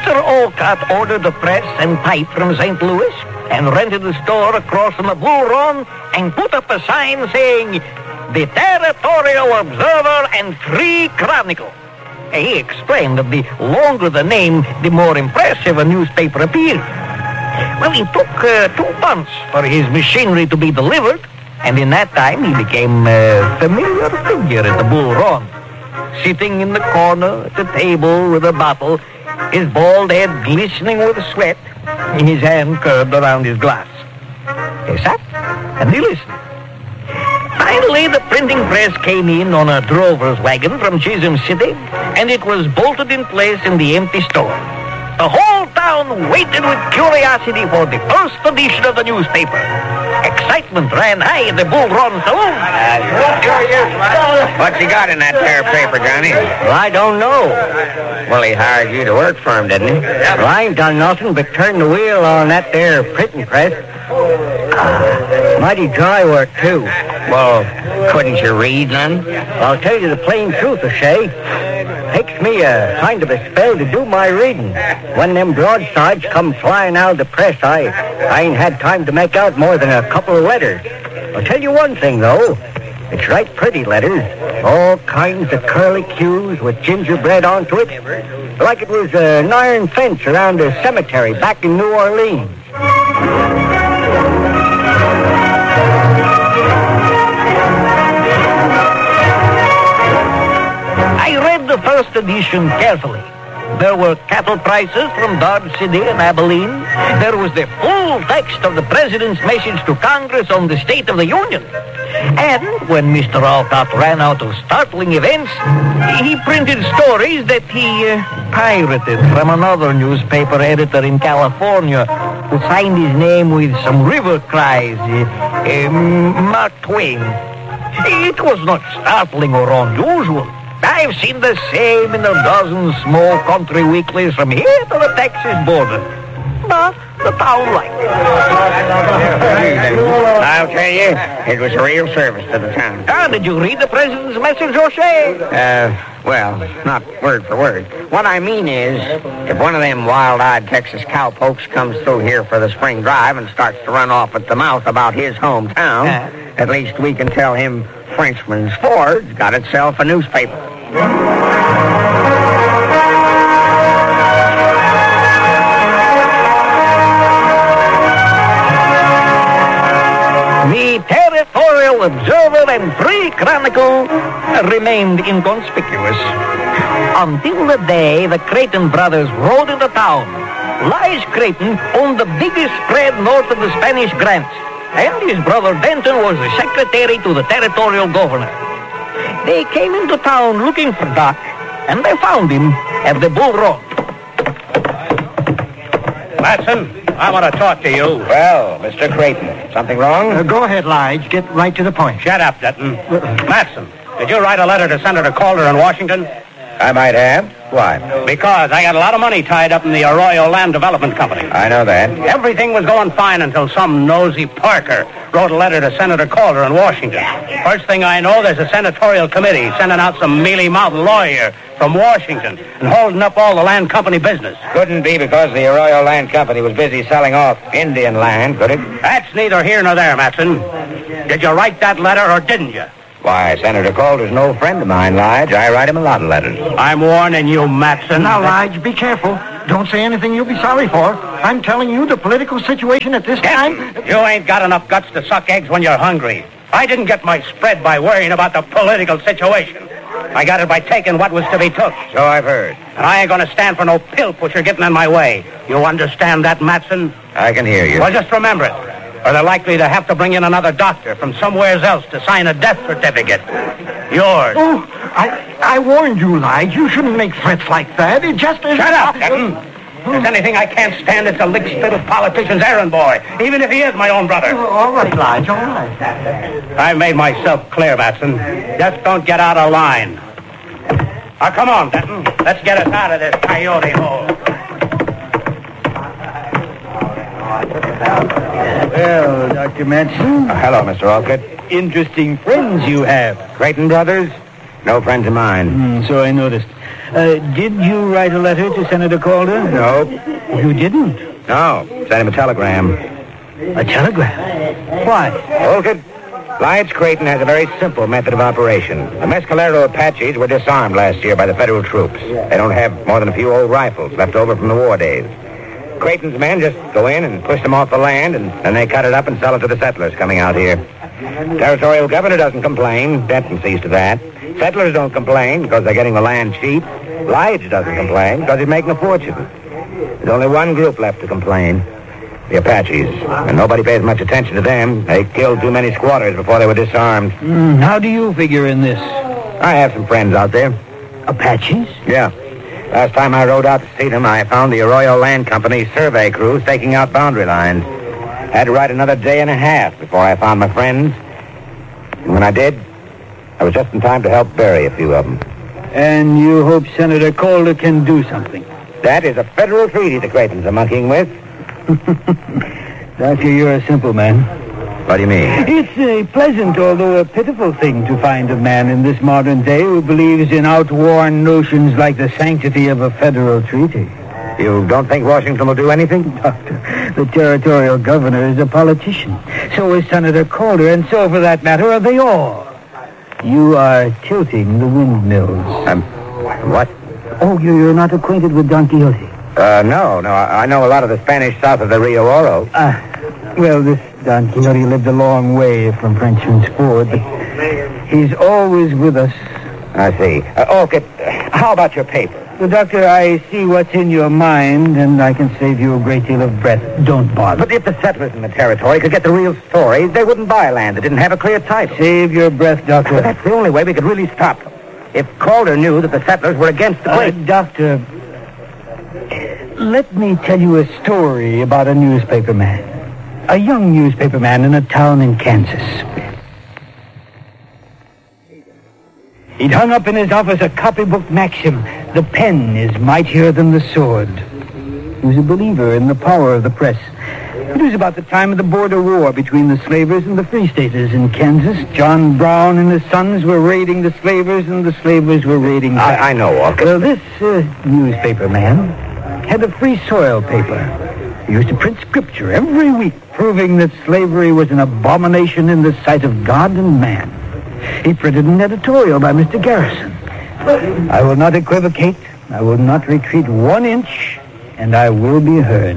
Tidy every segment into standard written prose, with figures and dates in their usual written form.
Mr. Olcott ordered a press and type from St. Louis and rented a store across from the Bull Run and put up a sign saying, "The Territorial Observer and Free Chronicle." He explained that the longer the name, the more impressive a newspaper appeared. Well, it took 2 months for his machinery to be delivered, and in that time he became a familiar figure at the Bull Run. Sitting in the corner at the table with a bottle, his bald head glistening with sweat, his hand curved around his glass. He sat and he listened. Finally, the printing press came in on a drover's wagon from Chisholm City, and it was bolted in place in the empty store. The whole town waited with curiosity for the first edition of the newspaper. Excitement ran high at the Bull Run saloon. What you got in that there paper, Johnny? Well, I don't know. Well, he hired you to work for him, didn't he? Well, I ain't done nothing but turn the wheel on that there printing press. Mighty dry work, too. Well, couldn't you read none? I'll tell you the plain truth, O'Shea. Takes me a kind of a spell to do my reading. When them broadsides come flying out of the press, I ain't had time to make out more than a couple of letters. I'll tell you one thing, though. It's right pretty letters. All kinds of curly cues with gingerbread onto it. Like it was an iron fence around a cemetery back in New Orleans. I read the first edition carefully. There were cattle prices from Dodge City and Abilene. There was the full text of the President's message to Congress on the State of the Union. And when Mr. Olcott ran out of startling events, he printed stories that he pirated from another newspaper editor in California who signed his name with some river cries, Mark Twain. It was not startling or unusual. I've seen the same in a dozen small country weeklies from here to the Texas border. But the town liked it. I'll tell you, it was a real service to the town. Did you read the President's message, O'Shea? Well, not word for word. What I mean is, if one of them wild-eyed Texas cowpokes comes through here for the spring drive and starts to run off at the mouth about his hometown, at least we can tell him Frenchman's Ford's got itself a newspaper. The Territorial Observer and Free Chronicle remained inconspicuous until the day the Creighton brothers rode into town. Lige Creighton owned the biggest spread north of the Spanish grants, and his brother Denton was the secretary to the territorial governor. They came into town looking for Doc, and they found him at the Bull Run. Matson, I want to talk to you. Well, Mr. Creighton, something wrong? Go ahead, Lige. Get right to the point. Shut up, Dutton. Matson, did you write a letter to Senator Calder in Washington? I might have. Why? Because I got a lot of money tied up in the Arroyo Land Development Company. I know that. Everything was going fine until some nosy Parker wrote a letter to Senator Calder in Washington. First thing I know, there's a senatorial committee sending out some mealy-mouthed lawyer from Washington and holding up all the land company business. Couldn't be because the Arroyo Land Company was busy selling off Indian land, could it? That's neither here nor there, Matson. Did you write that letter or didn't you? Why, Senator Calder's no friend of mine, Lige. I write him a lot of letters. I'm warning you, Matson. Now, Lige, be careful. Don't say anything you'll be sorry for. I'm telling you the political situation at this time... You ain't got enough guts to suck eggs when you're hungry. I didn't get my spread by worrying about the political situation. I got it by taking what was to be took. So I've heard. And I ain't going to stand for no pill pusher getting in my way. You understand that, Matson? I can hear you. Well, just remember it. Or they're likely to have to bring in another doctor from somewhere else to sign a death certificate. Yours. Oh, I warned you, Lige. You shouldn't make threats like that. It just isn't... Shut up, Denton. If there's anything I can't stand, it's a lick-spitted politician's errand boy, even if he is my own brother. All right, Lige, all right. I made myself clear, Matson. Just don't get out of line. Now, come on, Denton. Let's get us out of this coyote hole. Well, Dr. Matson. Hello, Mr. Olcott. Interesting friends you have. Creighton brothers? No friends of mine. So I noticed. Did you write a letter to Senator Calder? No. You didn't? No. Sent him a telegram. A telegram? Why? Olcott, Lige Creighton has a very simple method of operation. The Mescalero Apaches were disarmed last year by the federal troops. They don't have more than a few old rifles left over from the war days. Creighton's men just go in and push them off the land, and then they cut it up and sell it to the settlers coming out here. Territorial governor doesn't complain. Denton sees to that. Settlers don't complain because they're getting the land cheap. Lige doesn't complain because he's making a fortune. There's only one group left to complain. The Apaches. And nobody pays much attention to them. They killed too many squatters before they were disarmed. How do you figure in this? I have some friends out there. Apaches? Yeah. Last time I rode out to see them, I found the Arroyo Land Company survey crew staking out boundary lines. Had to ride another day and a half before I found my friends. And when I did, I was just in time to help bury a few of them. And you hope Senator Calder can do something? That is a federal treaty the Creightons are monkeying with. Doctor, you're a simple man. What do you mean? It's a pleasant, although a pitiful thing to find a man in this modern day who believes in outworn notions like the sanctity of a federal treaty. You don't think Washington will do anything? Doctor, the territorial governor is a politician. So is Senator Calder, and so, for that matter, are they all. You are tilting the windmills. What? Oh, you're not acquainted with Don Quixote? No. I know a lot of the Spanish south of the Rio Oro. Well, this Don Quixote lived a long way from Frenchman's Ford, but he's always with us. I see. Olcott, how about your paper? Well, Doctor, I see what's in your mind, and I can save you a great deal of breath. Don't bother. But if the settlers in the territory could get the real story, they wouldn't buy land that didn't have a clear title. Save your breath, Doctor. But that's the only way we could really stop them. If Calder knew that the settlers were against the place... Doctor, let me tell you a story about a newspaper man. A young newspaper man in a town in Kansas. He'd hung up in his office a copybook maxim, "The pen is mightier than the sword." He was a believer in the power of the press. It was about the time of the border war between the slavers and the free staters in Kansas. John Brown and his sons were raiding the slavers, and the slavers were raiding back. I know, Olcott. Well, this newspaper man had a free soil paper. He used to print scripture every week, proving that slavery was an abomination in the sight of God and man. He printed an editorial by Mr. Garrison. I will not equivocate. I will not retreat 1 inch, and I will be heard.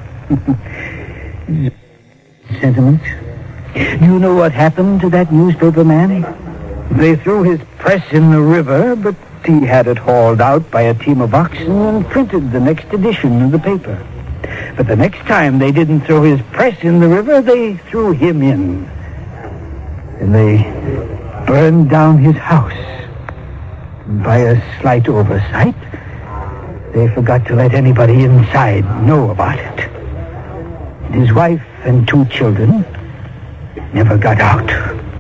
Sentiment. Do you know what happened to that newspaper man? They threw his press in the river, but he had it hauled out by a team of oxen and printed the next edition of the paper. But the next time they didn't throw his press in the river, they threw him in. And they burned down his house. And by a slight oversight, they forgot to let anybody inside know about it. And his wife and 2 children never got out.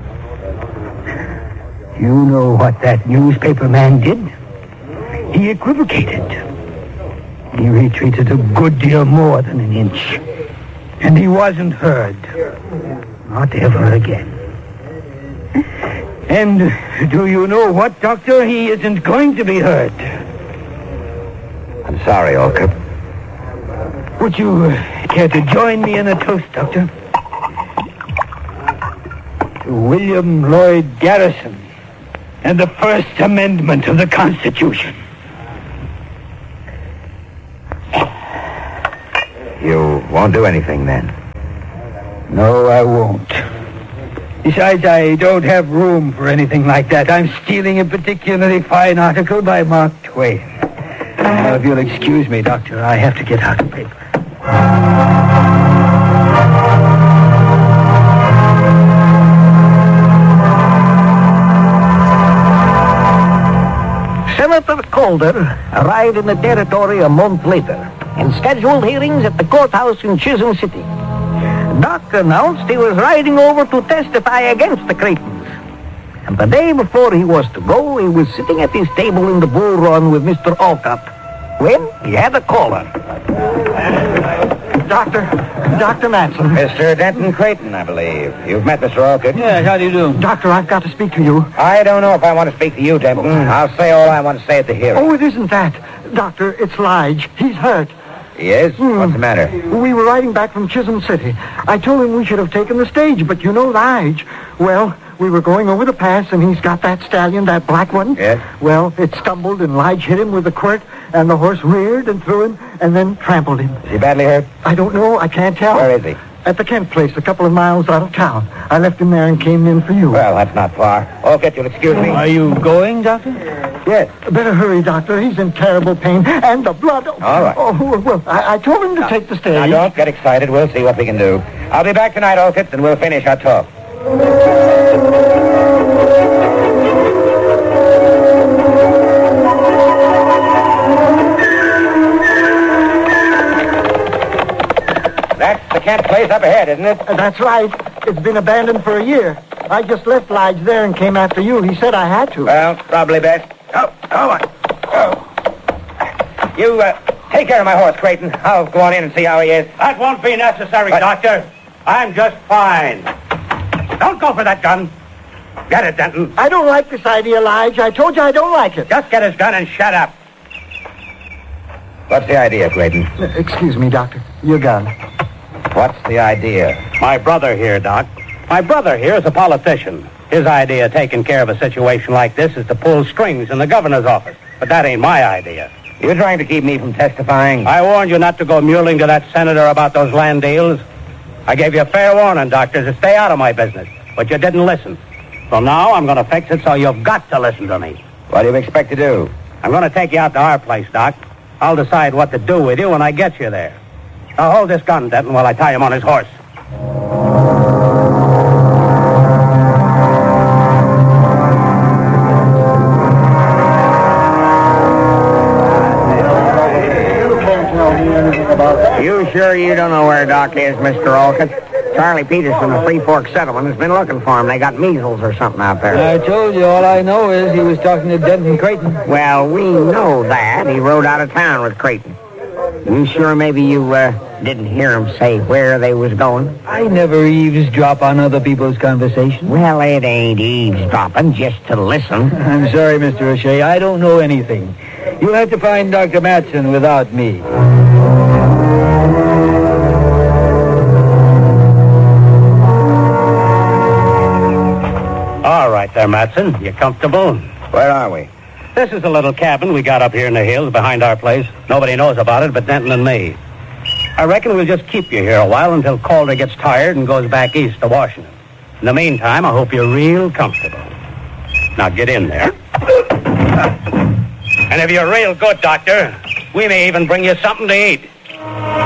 You know what that newspaper man did? He equivocated. He retreated a good deal more than 1 inch. And he wasn't heard. Not ever again. And do you know what, Doctor? He isn't going to be heard. I'm sorry, Olcott. Would you care to join me in a toast, Doctor? To William Lloyd Garrison and the First Amendment of the Constitution. You won't do anything, then? No, I won't. Besides, I don't have room for anything like that. I'm stealing a particularly fine article by Mark Twain. Now, if you'll excuse me, Doctor, I have to get out of paper. Senator Calder arrived in the territory a month later and scheduled hearings at the courthouse in Chisholm City. Doc announced he was riding over to testify against the Creightons. And the day before he was to go, he was sitting at his table in the Bull Run with Mr. Olcott when he had a caller. Dr. Matson. Mr. Denton Creighton, I believe. You've met Mr. Orchid. Yes, how do you do? Doctor, I've got to speak to you. I don't know if I want to speak to you, Denton. I'll say all I want to say at the hearing. Oh, it isn't that. Doctor, it's Lige. He's hurt. He is? What's the matter? We were riding back from Chisholm City. I told him we should have taken the stage, but you know Lige. Well, we were going over the pass, and he's got that stallion, that black one. Yes? Well, it stumbled, and Lige hit him with a quirt, and the horse reared and threw him, and then trampled him. Is he badly hurt? I don't know. I can't tell. Where is he? At the Kent place, a couple of miles out of town. I left him there and came in for you. Well, that's not far. Orchid, you'll excuse me. Are you going, Doctor? Yes. Better hurry, Doctor. He's in terrible pain. And the blood. All right. Oh, well, I told him to take the stage. Now, don't get excited. We'll see what we can do. I'll be back tonight, Orchid, and we'll finish our talk. That's the Kent place up ahead, isn't it? That's right. It's been abandoned for a year. I just left Lige there and came after you. He said I had to. Well, probably best. Oh, you, take care of my horse, Creighton. I'll go on in and see how he is. That won't be necessary, Doctor. I'm just fine. Don't go for that gun. Get it, Denton. I don't like this idea, Lige. I told you I don't like it. Just get his gun and shut up. What's the idea, Creighton? Excuse me, Doctor. Your gun. What's the idea? My brother here, Doc. My brother here is a politician. His idea of taking care of a situation like this is to pull strings in the governor's office. But that ain't my idea. You're trying to keep me from testifying? I warned you not to go muling to that senator about those land deals. I gave you a fair warning, Doctor, to stay out of my business. But you didn't listen. So now I'm going to fix it so you've got to listen to me. What do you expect to do? I'm going to take you out to our place, Doc. I'll decide what to do with you when I get you there. Now hold this gun, Denton, while I tie him on his horse. You sure you don't know where Doc is, Mr. Orchid? Charlie Peters from the Three Forks Settlement has been looking for him. They got measles or something out there. I told you all I know is he was talking to Denton Creighton. Well, we know that. He rode out of town with Creighton. You sure maybe you didn't hear him say where they was going? I never eavesdrop on other people's conversation. Well, it ain't eavesdropping, just to listen. I'm sorry, Mr. O'Shea. I don't know anything. You'll have to find Dr. Matson without me. All right there, Matson. You comfortable? Where are we? This is a little cabin we got up here in the hills behind our place. Nobody knows about it but Denton and me. I reckon we'll just keep you here a while until Calder gets tired and goes back east to Washington. In the meantime, I hope you're real comfortable. Now get in there. And if you're real good, Doctor, we may even bring you something to eat.